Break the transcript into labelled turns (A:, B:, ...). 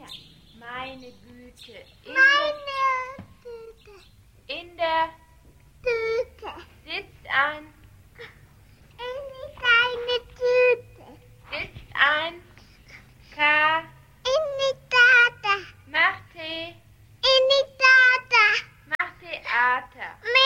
A: Meine Güte.
B: Tüte.
A: In der
B: Tüte.
A: sitzt ein.
B: In die kleine Tüte.
A: Sitzt ein. K.
B: In die Tata.
A: Macht Tee.
B: In die Tata.
A: Macht Theater.